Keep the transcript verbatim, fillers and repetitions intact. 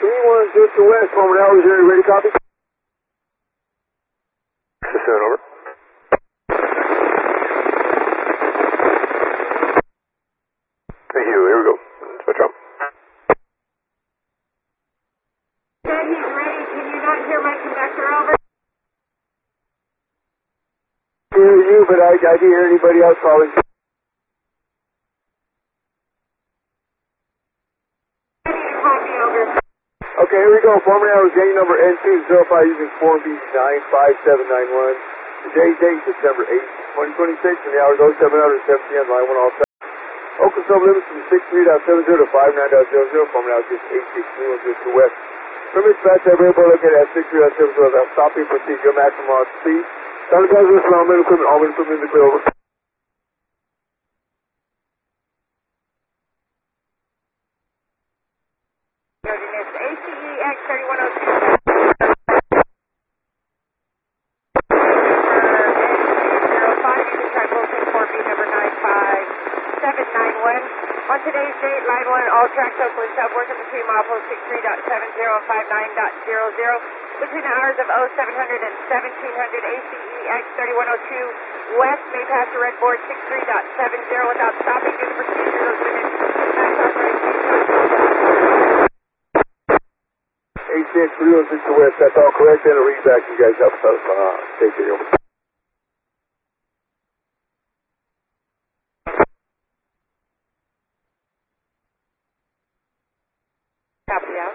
three one zero to West, former now, is there ready copy? six seven, over. Thank you, here we go. Switch up. Said he's ready. Can you not hear my conductor over? I hear you, but I, I didn't hear anybody else calling. Okay, here we go. Former now, is gate number N two zero five using form B nine five seven nine one. Today's date, December eighth, twenty twenty-six, and the hours oh seven seventeen on line one all seven. Oklahoma limits from six three point seven zero to five nine point zero zero. Former now, just eight six three one zero to West. Permits dispatch available located at six three point seven zero. That's stopping procedure, maximum on speed. Sound advisors from all men equipment, all men equipment in the clear over. A C E X thirty-one oh two. On today's date, line one, all tracks Oakland Sub working between milepost six three point seven zero and five nine point zero zero between the hours of oh seven hundred and seventeen hundred. A C E X thirty-one oh two West may pass the red board six three point seven zero without stopping due to procedure. Those limits max authorization. A C X three one six to West, that's all correct, and it reads back to you guys up, so uh, take it over. Copy out.